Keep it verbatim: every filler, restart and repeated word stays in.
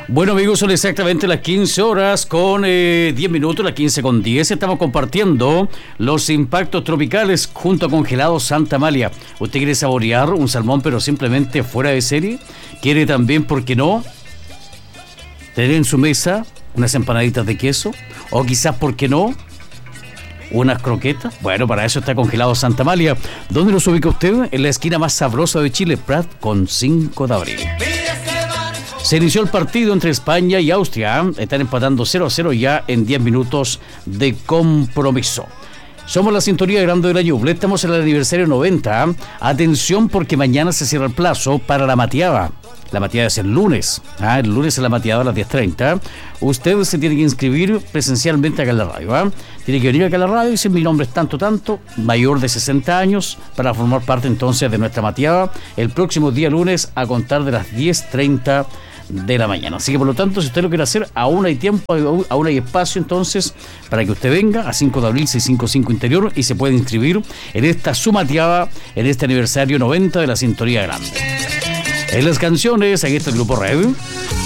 Bueno, amigos, son exactamente las quince horas con eh, diez minutos, las quince con diez. Estamos compartiendo los impactos tropicales junto a Congelados Santa Amalia. ¿Usted quiere saborear un salmón pero simplemente fuera de serie? ¿Quiere también, por qué no, tener en su mesa unas empanaditas de queso? O quizás, por qué no, unas croquetas. Bueno, para eso está Congelados Santa Amalia. ¿Dónde los ubica usted? En la esquina más sabrosa de Chile, Prat con cinco de abril. Se inició el partido entre España y Austria. Están empatando cero a cero ya en diez minutos de compromiso. Somos la sintonía grande de la Ñuble. Estamos en el aniversario noventa. Atención, porque mañana se cierra el plazo para la mateada. La mateada es el lunes. ¿ah? El lunes es la mateada a las diez treinta. Usted se tiene que inscribir presencialmente acá en la radio. ¿ah? Tiene que venir acá a la radio y decir: mi nombre es tanto, tanto, mayor de sesenta años, para formar parte entonces de nuestra mateada el próximo día lunes a contar de las diez treinta de la mañana. Así que, por lo tanto, si usted lo quiere hacer, aún hay tiempo, aún hay espacio entonces para que usted venga a cinco de abril, seiscientos cincuenta y cinco Interior, y se puede inscribir en esta sumateada, en este aniversario noventa de la Sintonía Grande. En las canciones, en este grupo Red,